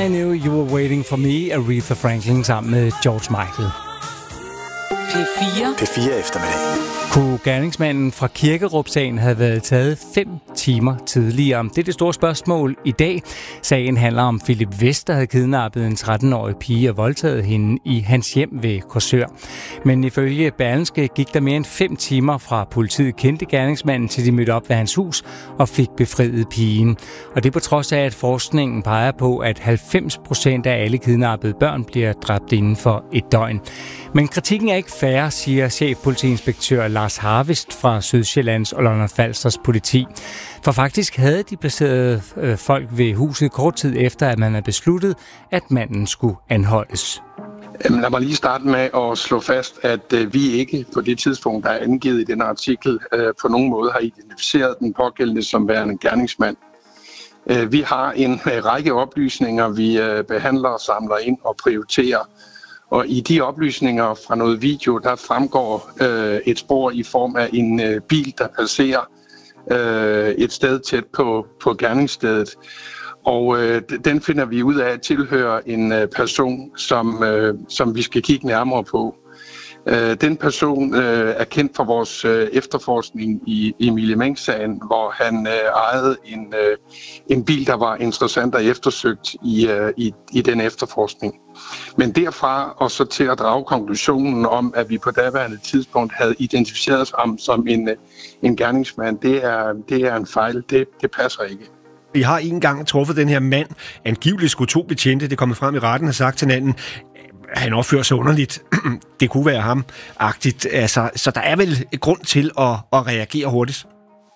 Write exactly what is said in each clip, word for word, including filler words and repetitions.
I Knew You Were Waiting For Me, Aretha Franklin sammen med George Michael. P fire. P fire eftermiddag. Kunne gerningsmanden fra Kirkerup-sagen have været taget fem timer tidligere? Det er det store spørgsmål i dag. Sagen handler om Philip Vest, der havde kidnappet en tretten-årig pige og voldtaget hende i hans hjem ved Korsør. Men ifølge Berlingske gik der mere end fem timer fra politiet kendte gerningsmanden, til de mødte op ved hans hus og fik befriet pigen. Og det på trods af, at forskningen peger på, at halvfems procent af alle kidnappede børn bliver dræbt inden for et døgn. Men kritikken er ikke fair, siger chefpolitiinspektør Lars Harvest fra Sydsjællands og Lolland-Falsters politi. For faktisk havde de placeret øh, folk ved huset kort tid efter, at man havde besluttet, at manden skulle anholdes. Lad mig lige starte med at slå fast, at øh, vi ikke på det tidspunkt, der er angivet i denne artikel, øh, på nogen måde har identificeret den pågældende som værende gerningsmand. Øh, vi har en øh, række oplysninger, vi øh, behandler, samler ind og prioriterer. Og i de oplysninger fra noget video, der fremgår øh, et spor i form af en øh, bil, der passerer øh, et sted tæt på, på gerningsstedet. Og øh, den finder vi ud af at tilhøre en øh, person, som, øh, som vi skal kigge nærmere på. Øh, den person øh, er kendt for vores øh, efterforskning i Emilie Meng-sagen, hvor han øh, ejede en, øh, en bil, der var interessant og eftersøgt i, øh, i, i den efterforskning. Men derfra og så til at drage konklusionen om, at vi på daværende tidspunkt havde identificeret ham som en, en gerningsmand, det er, det er en fejl. Det, det passer ikke. Vi har en gang truffet den her mand. Angiveligt skulle to betjente, det kommer frem i retten, har sagt til hinanden, han opfører sig underligt. Det kunne være ham-agtigt. Altså, så der er vel grund til at, at reagere hurtigt?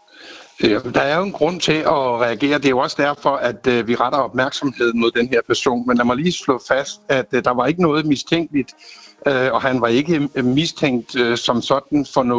Der er jo en grund til at reagere. Det er jo også derfor, at vi retter opmærksomheden mod den her person. Men lad mig lige slå fast, at der var ikke noget mistænkeligt, og han var ikke mistænkt som sådan for noget.